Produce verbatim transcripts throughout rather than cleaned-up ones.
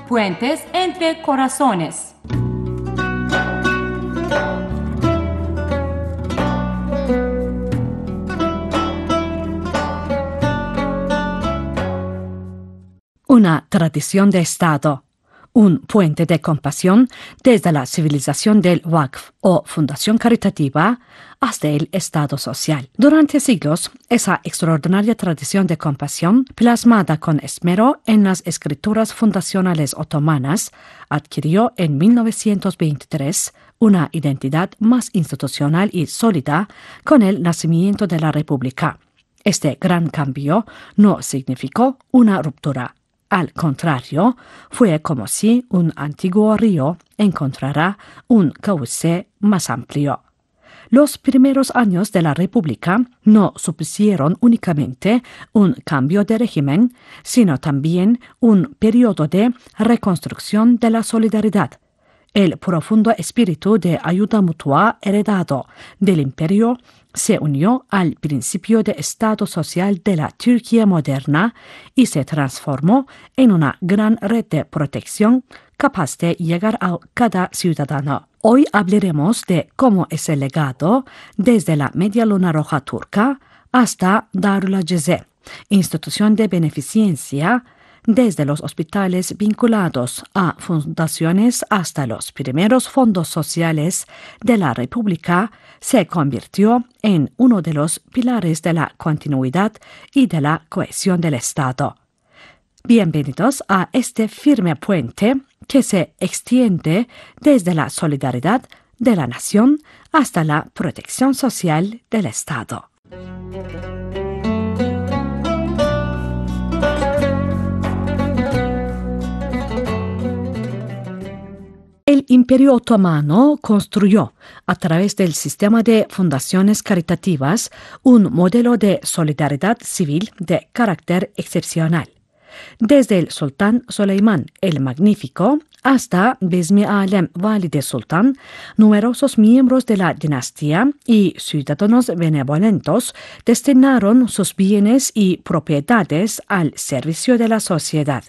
Puentes entre corazones. Una tradición de Estado, un puente de compasión desde la civilización del Waqf o Fundación Caritativa hasta el Estado social. Durante siglos, esa extraordinaria tradición de compasión, plasmada con esmero en las escrituras fundacionales otomanas, adquirió en mil novecientos veintitrés una identidad más institucional y sólida con el nacimiento de la República. Este gran cambio no significó una ruptura. Al contrario, fue como si un antiguo río encontrara un cauce más amplio. Los primeros años de la República no supusieron únicamente un cambio de régimen, sino también un periodo de reconstrucción de la solidaridad. El profundo espíritu de ayuda mutua heredado del imperio se unió al principio de Estado social de la Turquía moderna y se transformó en una gran red de protección capaz de llegar a cada ciudadano. Hoy hablaremos de cómo ese legado, desde la Media Luna Roja turca hasta Darul Acize, institución de beneficencia, desde los hospitales vinculados a fundaciones hasta los primeros fondos sociales de la República, se convirtió en uno de los pilares de la continuidad y de la cohesión del Estado. Bienvenidos a este firme puente que se extiende desde la solidaridad de la nación hasta la protección social del Estado. El Imperio Otomano construyó, a través del sistema de fundaciones caritativas, un modelo de solidaridad civil de carácter excepcional. Desde el sultán Soleimán el Magnífico hasta Bezmi Alem Valide Sultán, numerosos miembros de la dinastía y ciudadanos benevolentos destinaron sus bienes y propiedades al servicio de la sociedad.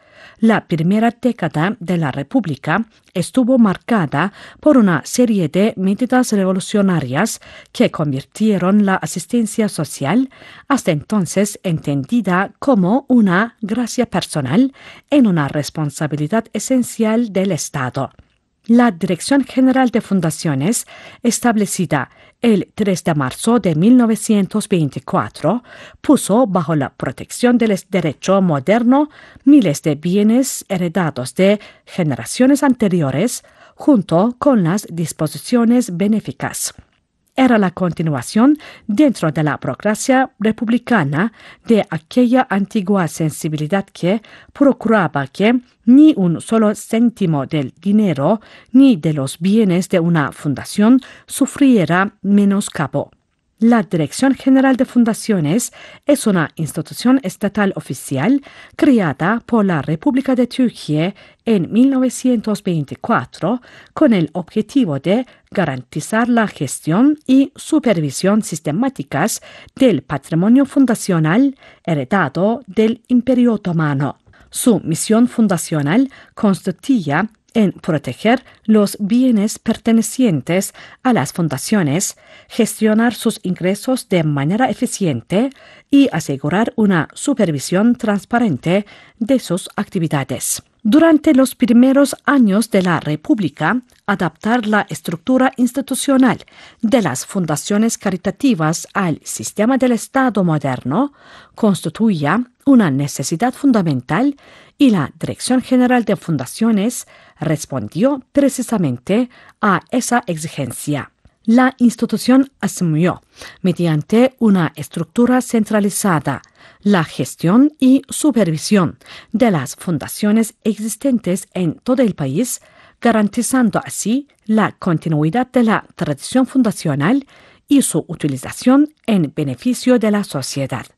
La primera década de la República estuvo marcada por una serie de medidas revolucionarias que convirtieron la asistencia social, hasta entonces entendida como una gracia personal, en una responsabilidad esencial del Estado. La Dirección General de Fundaciones, establecida el tres de marzo de mil novecientos veinticuatro, puso bajo la protección del derecho moderno miles de bienes heredados de generaciones anteriores, junto con las disposiciones benéficas. Era la continuación, dentro de la burocracia republicana, de aquella antigua sensibilidad que procuraba que ni un solo céntimo del dinero ni de los bienes de una fundación sufriera menoscabo. La Dirección General de Fundaciones es una institución estatal oficial creada por la República de Turquía en mil novecientos veinticuatro con el objetivo de garantizar la gestión y supervisión sistemáticas del patrimonio fundacional heredado del Imperio Otomano. Su misión fundacional consistía en proteger los bienes pertenecientes a las fundaciones, gestionar sus ingresos de manera eficiente y asegurar una supervisión transparente de sus actividades. Durante los primeros años de la República, adaptar la estructura institucional de las fundaciones caritativas al sistema del Estado moderno constituía una necesidad fundamental y la Dirección General de Fundaciones respondió precisamente a esa exigencia. La institución asumió, mediante una estructura centralizada, la gestión y supervisión de las fundaciones existentes en todo el país, garantizando así la continuidad de la tradición fundacional y su utilización en beneficio de la sociedad.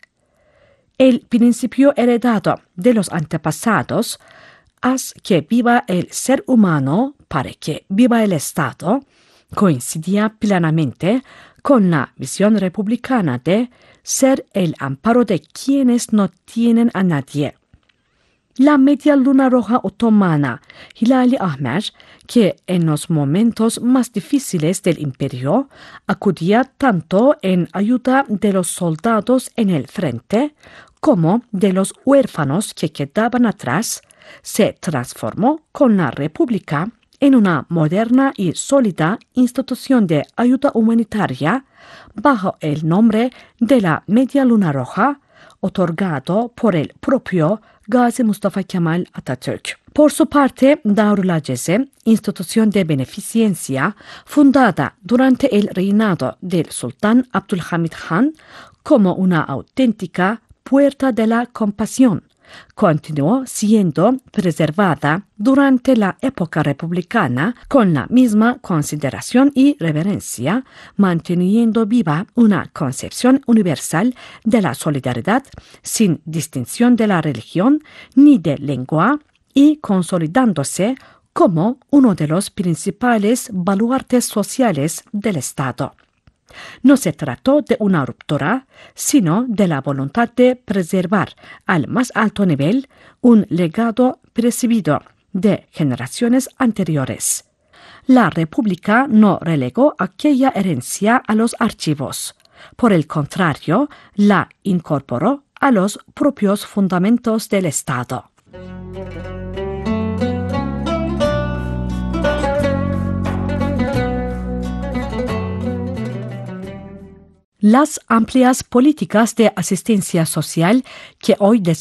El principio heredado de los antepasados, haz que viva el ser humano para que viva el Estado, coincidía plenamente con la visión republicana de ser el amparo de quienes no tienen a nadie. La Media Luna Roja Otomana, Hilali Ahmer, que en los momentos más difíciles del imperio acudía tanto en ayuda de los soldados en el frente como de los huérfanos que quedaban atrás, se transformó con la República en una moderna y sólida institución de ayuda humanitaria bajo el nombre de la Media Luna Roja, otorgado por el propio Gazi Mustafa Kemal Atatürk. Por su parte, Darul Aceze, institución de beneficencia fundada durante el reinado del sultán Abdülhamid Han como una auténtica puerta de la compasión, continuó siendo preservada durante la época republicana con la misma consideración y reverencia, manteniendo viva una concepción universal de la solidaridad sin distinción de la religión ni de lengua y consolidándose como uno de los principales baluartes sociales del Estado. No se trató de una ruptura, sino de la voluntad de preservar al más alto nivel un legado percibido de generaciones anteriores. La República no relegó aquella herencia a los archivos. Por el contrario, la incorporó a los propios fundamentos del Estado. Las amplias políticas de asistencia social que hoy